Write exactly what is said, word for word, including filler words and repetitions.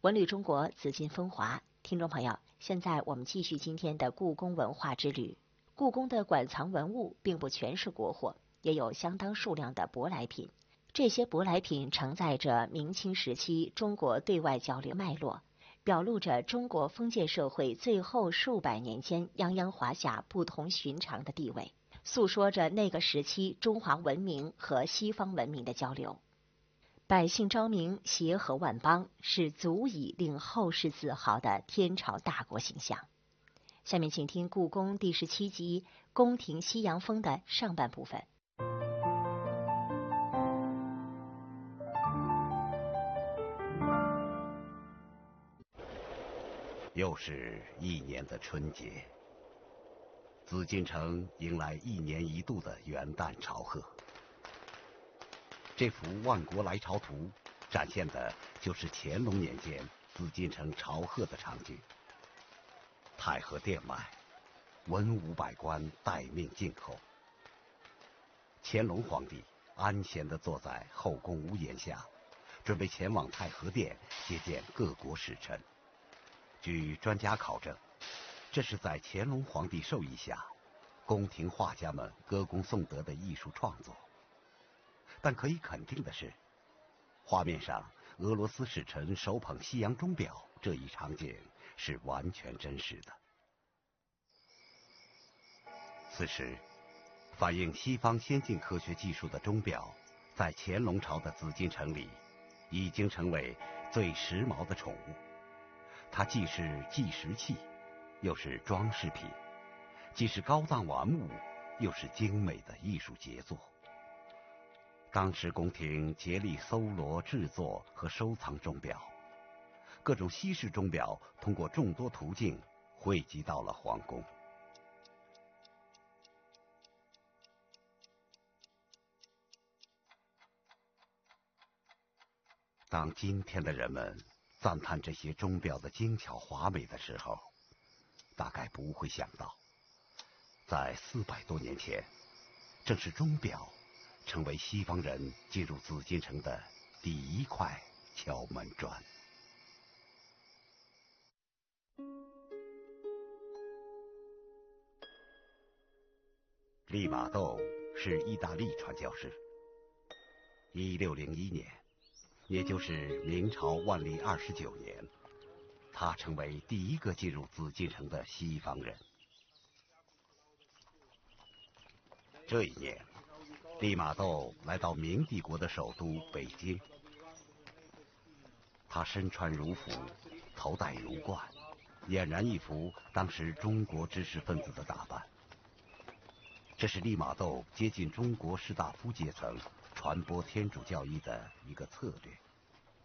文旅中国，紫金风华。听众朋友，现在我们继续今天的故宫文化之旅。故宫的馆藏文物并不全是国货，也有相当数量的舶来品。这些舶来品承载着明清时期中国对外交流脉络，表露着中国封建社会最后数百年间泱泱华夏不同寻常的地位，诉说着那个时期中华文明和西方文明的交流。百姓昭明，协和万邦，是足以令后世自豪的天朝大国形象。下面请听故宫第十七集《宫廷西洋风》的上半部分。 又是一年的春节，紫禁城迎来一年一度的元旦朝贺。这幅《万国来朝图》展现的就是乾隆年间紫禁城朝贺的场景。太和殿外，文武百官待命静候。乾隆皇帝安闲地坐在后宫屋檐下，准备前往太和殿接见各国使臣。据专家考证，这是在乾隆皇帝授意下，宫廷画家们歌功颂德的艺术创作。但可以肯定的是，画面上俄罗斯使臣手捧西洋钟表这一场景是完全真实的。此时，反映西方先进科学技术的钟表，在乾隆朝的紫禁城里，已经成为最时髦的宠物。它既是计时器，又是装饰品，既是高档玩物，又是精美的艺术杰作。当时宫廷竭力搜罗、制作和收藏钟表，各种西式钟表通过众多途径汇集到了皇宫。当今天的人们赞叹这些钟表的精巧华美的时候，大概不会想到，在四百多年前，正是钟表成为西方人进入紫禁城的第一块敲门砖。利玛窦是意大利传教士。一六零一年，也就是明朝万历二十九年，他成为第一个进入紫禁城的西方人。这一年，利玛窦来到明帝国的首都北京。他身穿儒服，头戴儒冠，俨然一副当时中国知识分子的打扮。这是利玛窦接近中国士大夫阶层、传播天主教义的一个策略。